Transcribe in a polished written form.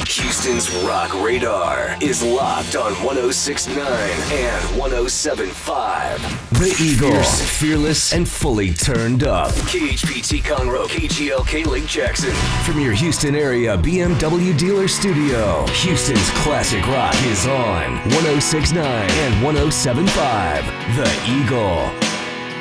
Houston's Rock Radar is locked on 106.9 and 107.5. The Eagle. Fierce, fearless, and fully turned up. KHPT Conroe, KGLK Lake Jackson. From your Houston area BMW dealer studio, Houston's classic rock is on 106.9 and 107.5. The Eagle.